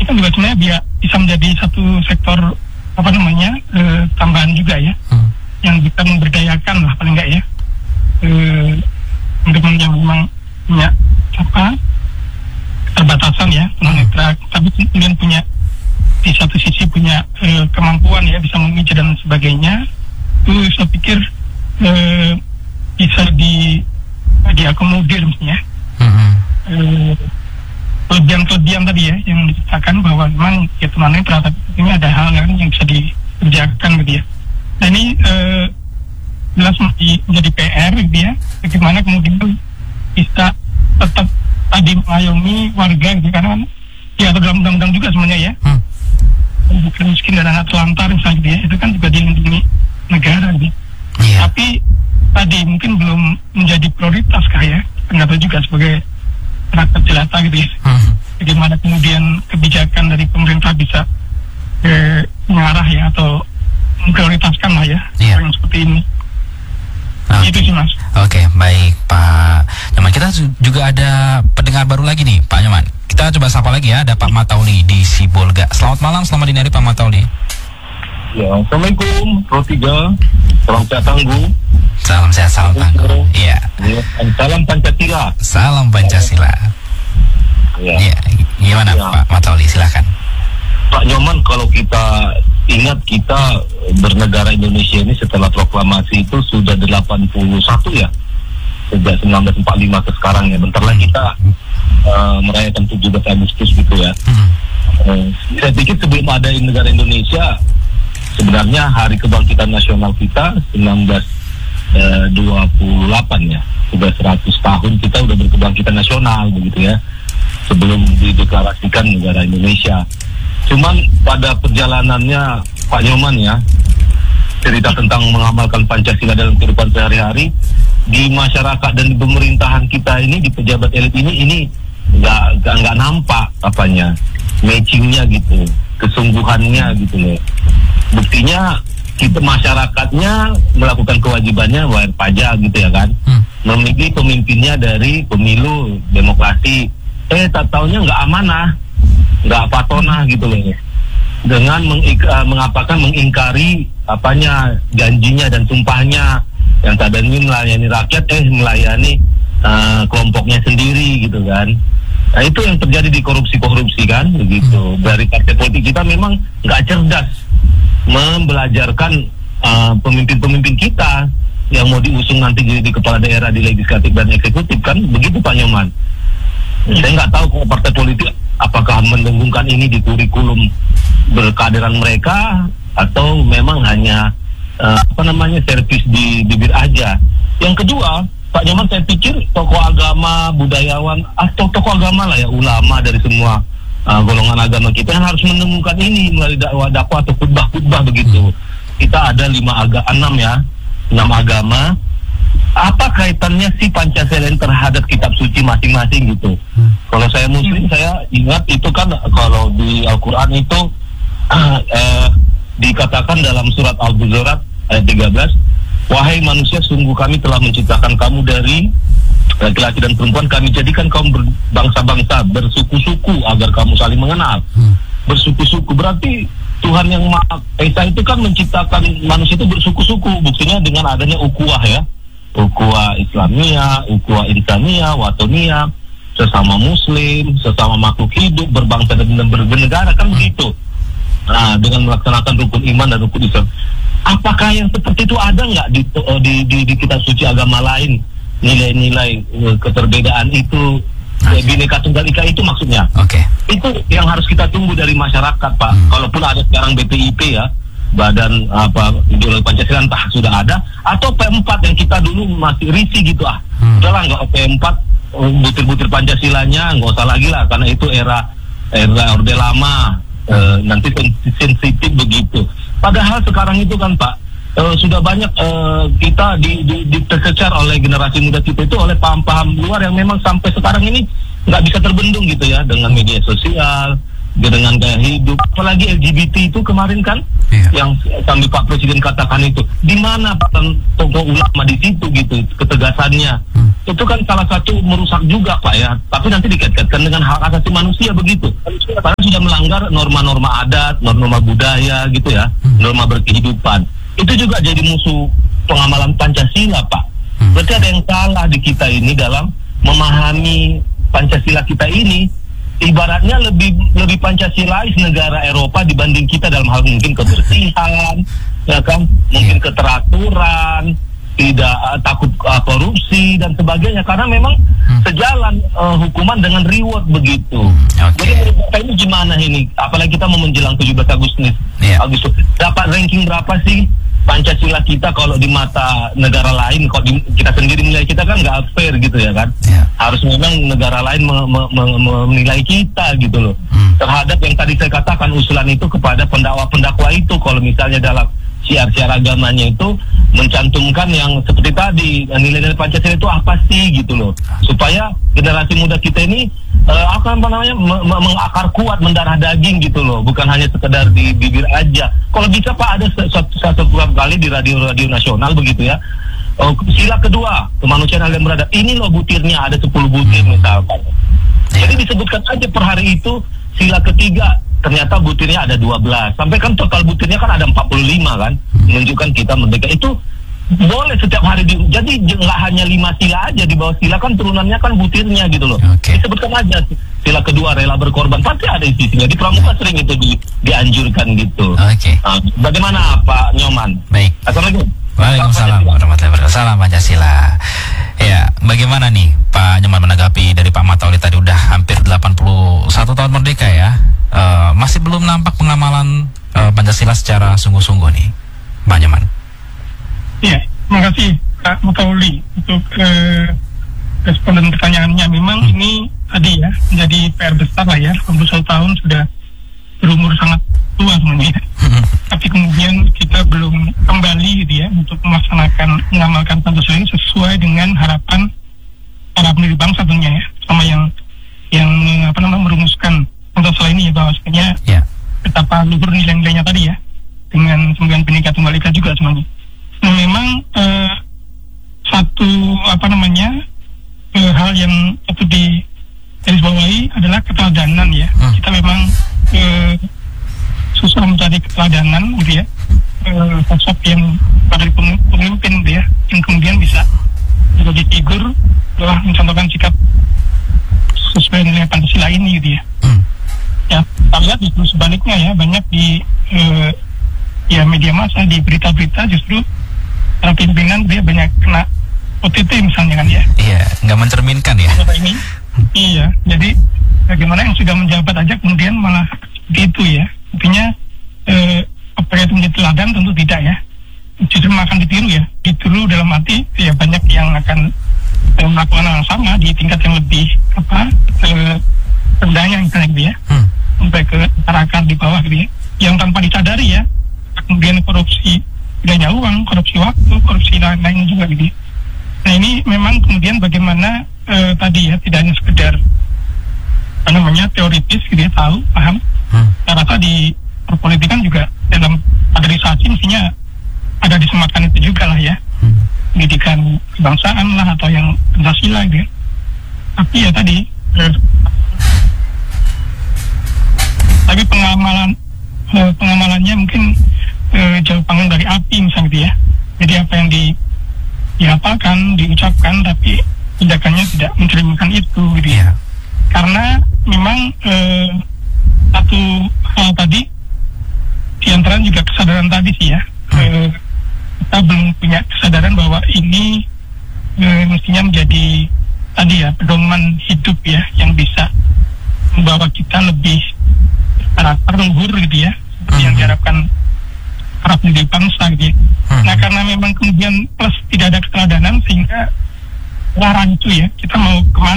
kan juga sebenarnya bisa menjadi satu sektor tambahan juga ya, yang bisa memberdayakan lah paling enggak ya, teman-teman yang memang punya keterbatasan ya tunanetra, tapi kemudian punya di satu sisi punya kemampuan ya, bisa memijat dan sebagainya. Itu saya pikir bisa diakomodir misalnya. Kelebihan tadi ya yang diceritakan bahwa memang ya tunanetra, tapi ini ada hal yang bisa dikerjakan gitu ya. Nah ini jelas menjadi PR gitu ya, bagaimana kemudian bisa tetap tadi mengayomi warga gitu, karena kan ya atau dalam undang-undang juga sebenarnya ya, bukan miskin dan anak telantar misalnya gitu ya, itu kan juga dilindungi negara gitu. Tapi tadi mungkin belum menjadi prioritas kah ya, nggak tahu juga sebagai rakyat jelata gitu ya, bagaimana kemudian kebijakan dari pemerintah bisa mengarah ya atau memprioritaskan lah ya yang seperti ini. Itu sih Mas. Oke, baik Pak Nyoman. Kita juga ada pendengar baru lagi nih Pak Nyoman. Kita coba sapa lagi ya, ada Pak Matauli di Sibolga. Selamat malam, selamat dinari Pak Matauli. Ya, Assalamualaikum Pro 3. Salam sehat tangguh. Salam sehat, salam tangguh. Iya. Salam Pancasila. Salam Pancasila. Iya. Gimana Pak Matauli, silakan. Pak Nyoman, kalau kita ingat, kita bernegara Indonesia ini setelah proklamasi itu sudah 81 ya, sejak 1945 ke sekarang ya. Bentar lagi kita merayakan 17 Agustus gitu ya. Saya pikir sebelum ada negara Indonesia, sebenarnya hari kebangkitan nasional kita 1928 ya, sudah 100 tahun kita udah berkebangkitan nasional begitu ya, sebelum dideklarasikan negara Indonesia. Cuman pada perjalanannya Pak Nyoman ya, cerita tentang mengamalkan Pancasila dalam kehidupan sehari-hari di masyarakat dan di pemerintahan kita ini, di pejabat elit ini nggak nampak matchingnya gitu, kesungguhannya gitu loh. Buktinya kita masyarakatnya melakukan kewajibannya bayar pajak gitu ya kan, memilih pemimpinnya dari pemilu demokrasi, tak taunya nggak amanah, nggak patonah gitu loh, dengan mengingkari janjinya dan sumpahnya yang tadinya melayani rakyat melayani kelompoknya sendiri gitu kan. Nah itu yang terjadi di korupsi kan begitu. Dari partai politik kita memang nggak cerdas membelajarkan pemimpin-pemimpin kita yang mau diusung nanti jadi kepala daerah, di legislatif dan eksekutif kan begitu Pak Nyoman. Saya nggak tahu kalau partai politik apakah mendengungkan ini di kurikulum berkaderan mereka atau memang hanya servis di bibir aja. Yang kedua, Pak Nyoman, saya pikir tokoh agama, budayawan atau tokoh agama lah ya, ulama dari semua golongan agama kita yang harus menemukan ini melalui dakwah atau khutbah begitu. Kita ada 6 agama. Apa kaitannya si Pancasila terhadap kitab suci masing-masing gitu? Kalau saya Muslim, saya ingat itu kan kalau di Al-Quran itu dikatakan dalam surat Al-Hujurat ayat 13, wahai manusia, sungguh kami telah menciptakan kamu dari laki-laki dan perempuan, kami jadikan kaum berbangsa-bangsa, bersuku-suku agar kamu saling mengenal. Bersuku-suku berarti Tuhan yang Maha Esa itu kan menciptakan manusia itu bersuku-suku. Buktinya dengan adanya ukhuwah ya, ukhuwah Islamiyah, ukhuwah Insaniyah, Watoniyah, sesama Muslim, sesama makhluk hidup, berbangsa dan bernegara kan begitu. Nah, dengan melaksanakan rukun iman dan rukun Islam, apakah yang seperti itu ada nggak di kitab suci agama lain? Nilai-nilai keterbedaan itu, Bhinneka Tunggal Ika itu maksudnya. Itu yang harus kita tunggu dari masyarakat, Pak. Kalaupun ada sekarang BPIP ya, Badan Ideologi Pancasila, entah sudah ada atau P4 yang kita dulu masih risih gitu udahlah nggak P4, butir-butir Pancasilanya nggak usah lagi lah, karena itu era Orde Lama, nanti sensitif begitu. Padahal sekarang itu kan Pak, sudah banyak kita tercecar oleh generasi muda kita itu oleh paham-paham luar yang memang sampai sekarang ini nggak bisa terbendung gitu ya, dengan media sosial, dengan gaya hidup, apalagi LGBT itu kemarin kan yang sambil Pak Presiden katakan itu, di mana tokoh ulama di situ gitu ketegasannya, itu kan salah satu merusak juga Pak ya. Tapi nanti dikaitkan dengan hak asasi manusia begitu. Karena sudah melanggar norma-norma adat, norma budaya gitu ya, norma berkehidupan. Itu juga jadi musuh pengamalan Pancasila Pak. Berarti ada yang salah di kita ini dalam memahami Pancasila kita ini. Ibaratnya lebih Pancasilais negara Eropa dibanding kita dalam hal mungkin kebersihan, ya kan, mungkin keteraturan, tidak takut korupsi dan sebagainya, karena memang sejalan hukuman dengan reward begitu. Jadi menurut saya ini gimana ini, apalagi kita mau menjelang 17 Agustus, dapat ranking berapa sih Pancasila kita kalau di mata negara lain? Kalau kita sendiri menilai kita kan nggak fair gitu ya kan. Harus memang negara lain menilai kita gitu loh. Terhadap yang tadi saya katakan, usulan itu kepada pendakwa itu, kalau misalnya dalam siar-siar agamanya itu mencantumkan yang seperti tadi, nilai-nilai Pancasila itu apa sih gitu loh, supaya generasi muda kita ini mengakar kuat, mendarah daging gitu loh, bukan hanya sekedar di bibir aja. Kalau bisa Pak, ada satu kali di radio nasional begitu ya, sila kedua kemanusiaan yang beradab, ini loh butirnya ada 10 butir misalkan. Jadi disebutkan aja per hari itu, sila ketiga ternyata butirnya ada 12, sampai kan total butirnya kan ada 45 kan, menunjukkan kita merdeka. Itu boleh setiap hari jadi nggak hanya 5 sila aja, di bawah sila kan turunannya kan butirnya gitu loh. Disebutkan aja sila kedua rela berkorban, pasti ada isinya. Di pramuka sering itu dianjurkan gitu. Bagaimana Pak Nyoman? Baik. Assalamualaikum. Waalaikumsalam warahmatullahi wabarakatuh. Salam Pancasila. Ya, bagaimana nih Pak Nyoman menanggapi dari Pak Matauli tadi, udah hampir 81 tahun merdeka ya, masih belum nampak pengamalan Pancasila secara sungguh-sungguh nih, Pak Nyoman. Iya, terima kasih Pak Matauli untuk respon dan pertanyaannya. Memang ini tadi ya menjadi PR besar lah ya, 81 tahun sudah berumur sangat tua sebenarnya. Tapi kemudian kita belum kembali gitu ya untuk mengamalkan Pancasila ini sesuai dengan harapan para pendiri bangsa tentunya ya, sama yang merumuskan Pancasila ini ya, bahwasanya betapa luhur nilai-nilainya tadi ya, dengan 9 Bhinneka Tunggal Ika juga semuanya. Nah, memang hal yang patut digarisbawahi adalah keteladanan ya. Kita memang susah mencari keteladanan gitu ya, sosok yang pada pemimpin gitu ya, yang kemudian bisa menjadi figur telah mencontohkan sikap sesuai nilai Pancasila ini gitu ya. Ya, kita lihat justru sebaliknya ya, banyak di media massa, di berita-berita justru para pimpinan dia banyak kena OTT misalnya kan ya. Iya, nggak mencerminkan ya. Ini, iya, jadi bagaimana yang sudah menjabat aja kemudian malah gitu ya. Artinya apakah itu menjadi teladan? Tentu tidak ya. Justru akan ditiru ya. Ditiru dalam arti ya banyak yang akan melakukan hal yang sama di tingkat yang lebih rendahnya misalnya gitu ya. Sampai ke masyarakat di bawah gitu ya. Yang tanpa disadari ya. Kemudian korupsi bedanya uang, korupsi waktu, korupsi lain-lain juga gitu. Nah ini memang kemudian bagaimana tadi ya, tidak hanya sekedar teoritis gitu ya, tahu, paham. Saya rasa di perpolitikan juga dalam kaderisasi mestinya ada disematkan itu juga lah ya, pendidikan kebangsaan lah atau yang Pancasila gitu ya. Tapi ya tadi tapi pengamalannya mungkin jauh panggang dari api misalnya gitu ya. Jadi apa yang dihafalkan, diucapkan, tapi tindakannya tidak mencerminkan itu gitu ya. Karena memang satu hal tadi diantara juga kesadaran tadi sih ya, kita belum punya kesadaran bahwa ini mestinya menjadi tadi ya pedoman hidup ya, yang bisa membawa kita lebih karakter luhur gitu ya, seperti yang diharapkan para pendiri bangsa gitu ya. Nah karena memang kemudian plus tidak ada keteladanan, sehingga larang itu ya, kita mau kemana